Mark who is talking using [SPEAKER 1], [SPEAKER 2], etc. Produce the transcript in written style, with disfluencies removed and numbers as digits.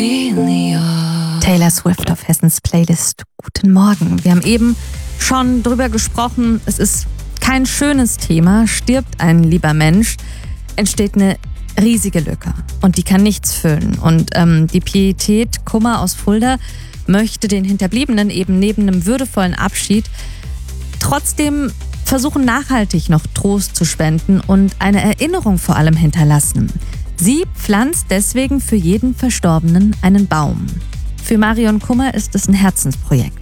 [SPEAKER 1] Taylor Swift auf Hessens Playlist. Guten Morgen. Wir haben eben schon drüber gesprochen, es ist kein schönes Thema. Stirbt ein lieber Mensch, entsteht eine riesige Lücke und die kann nichts füllen. Und die Pietät Kummer aus Fulda möchte den Hinterbliebenen eben neben einem würdevollen Abschied trotzdem versuchen, nachhaltig noch Trost zu spenden und eine Erinnerung vor allem hinterlassen. Sie pflanzt deswegen für jeden Verstorbenen einen Baum. Für Marion Kummer ist es ein Herzensprojekt.